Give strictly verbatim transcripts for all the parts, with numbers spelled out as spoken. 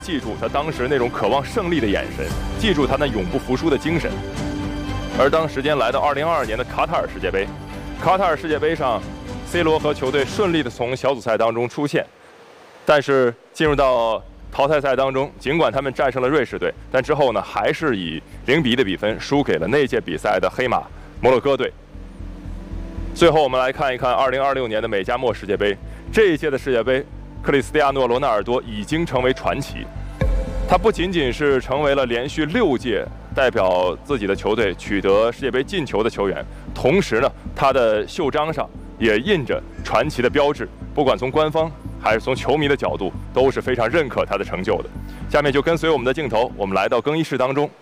记住他当时那种渴望胜利的眼神，记住他那永不服输的精神。而当时间来到二零二二年的卡塔尔世界杯，卡塔尔世界杯上 ，C 罗和球队顺利的从小组赛当中出现，但是进入到淘汰赛当中，尽管他们战胜了瑞士队，但之后呢，还是以零比一的比分输给了那届比赛的黑马摩洛哥队。最后，我们来看一看二零二六年的美加墨世界杯。这一届的世界杯，克里斯蒂亚诺·罗纳尔多已经成为传奇。他不仅仅是成为了连续六届代表自己的球队取得世界杯进球的球员，同时呢，他的袖章上也印着传奇的标志。不管从官方还是从球迷的角度，都是非常认可他的成就的。下面就跟随我们的镜头，我们来到更衣室当中。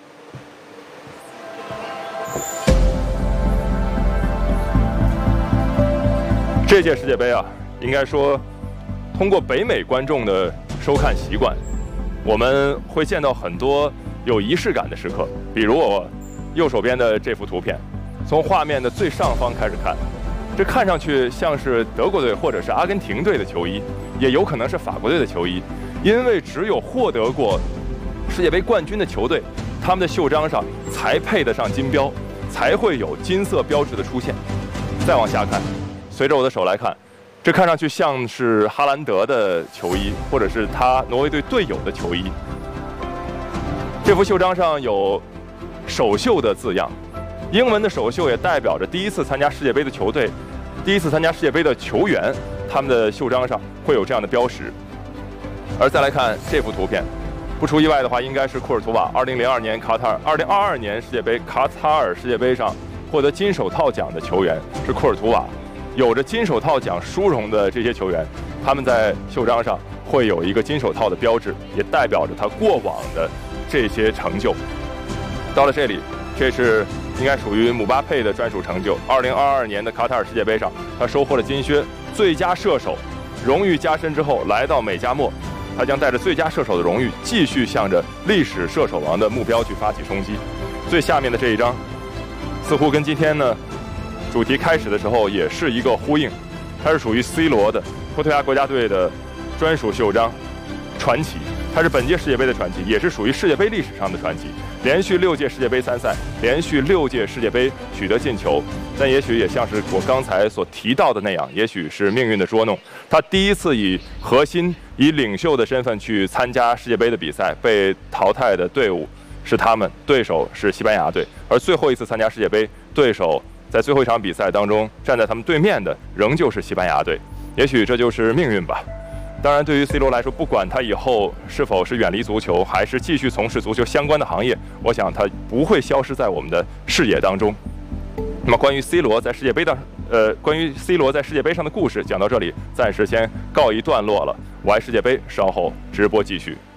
这届世界杯啊，应该说，通过北美观众的收看习惯，我们会见到很多有仪式感的时刻。比如我右手边的这幅图片，从画面的最上方开始看，这看上去像是德国队或者是阿根廷队的球衣，也有可能是法国队的球衣，因为只有获得过世界杯冠军的球队，他们的袖章上才配得上金标，才会有金色标志的出现。再往下看，随着我的手来看，这看上去像是哈兰德的球衣，或者是他挪威队队友的球衣。这幅袖章上有首秀的字样，英文的首秀也代表着第一次参加世界杯的球队，第一次参加世界杯的球员，他们的袖章上会有这样的标识。而再来看这幅图片，不出意外的话，应该是库尔图瓦。二零零二年卡塔尔，二零二二年世界杯卡塔尔世界杯上获得金手套奖的球员是库尔图瓦。有着金手套奖殊荣的这些球员，他们在袖章上会有一个金手套的标志，也代表着他过往的这些成就。到了这里，这是应该属于姆巴佩的专属成就。二零二二年的卡塔尔世界杯上，他收获了金靴、最佳射手，荣誉加身之后，来到美加墨，他将带着最佳射手的荣誉，继续向着历史射手王的目标去发起冲击。最下面的这一张，似乎跟今天呢主题开始的时候也是一个呼应，它是属于 C 罗的葡萄牙国家队的专属袖章，传奇。它是本届世界杯的传奇，也是属于世界杯历史上的传奇。连续六届世界杯参赛，连续六届世界杯取得进球，但也许也像是我刚才所提到的那样，也许是命运的捉弄。他第一次以核心、以领袖的身份去参加世界杯的比赛，被淘汰的队伍是他们，对手是西班牙队。而最后一次参加世界杯，对手在最后一场比赛当中站在他们对面的仍旧是西班牙队。也许这就是命运吧。当然，对于 C 罗来说，不管他以后是否是远离足球，还是继续从事足球相关的行业，我想他不会消失在我们的视野当中。那么，关于 C 罗在世界杯的呃，关于 C 罗在世界杯上的故事，讲到这里，暂时先告一段落了。我爱世界杯，稍后直播继续。